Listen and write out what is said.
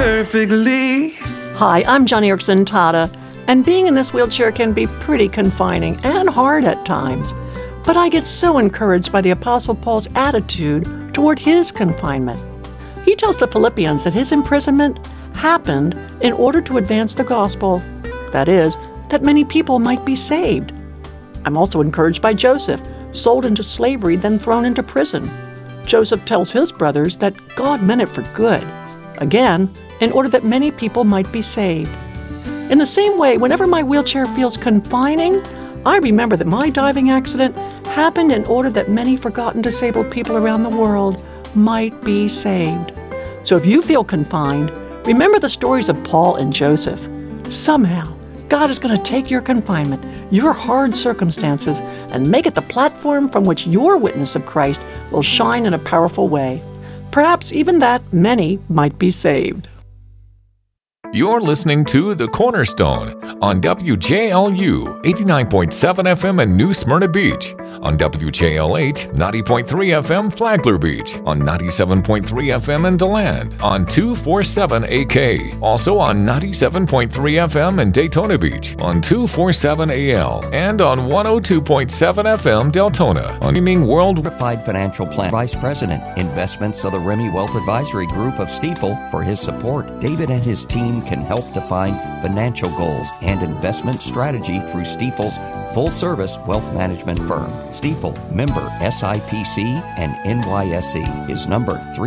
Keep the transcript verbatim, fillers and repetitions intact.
perfectly. Hi, I'm Joni Eareckson Tada, and being in this wheelchair can be pretty confining and hard at times. But I get so encouraged by the Apostle Paul's attitude toward his confinement. He tells the Philippians that his imprisonment happened in order to advance the gospel, that is, that many people might be saved. I'm also encouraged by Joseph, sold into slavery, then thrown into prison. Joseph tells his brothers that God meant it for good, again, in order that many people might be saved. In the same way, whenever my wheelchair feels confining, I remember that my diving accident happened in order that many forgotten disabled people around the world might be saved. So if you feel confined, remember the stories of Paul and Joseph. Somehow, God is going to take your confinement, your hard circumstances, and make it the platform from which your witness of Christ will shine in a powerful way. Perhaps even that many might be saved. You're listening to The Cornerstone on W J L U eighty-nine point seven F M in New Smyrna Beach, on W J L H ninety point three F M Flagler Beach, on ninety-seven point three F M in DeLand, on two forty-seven A K, also on ninety-seven point three F M in Daytona Beach, on two forty-seven A L, and on one oh two point seven F M Deltona, on Streaming World. Certified Financial Plan Vice President, Investments of the Remy Wealth Advisory Group of Stifel, for his support. David and his team can help define financial goals and investment strategy through Stifel's full-service wealth management firm. Stifel, member S I P C and N Y S E, is number three.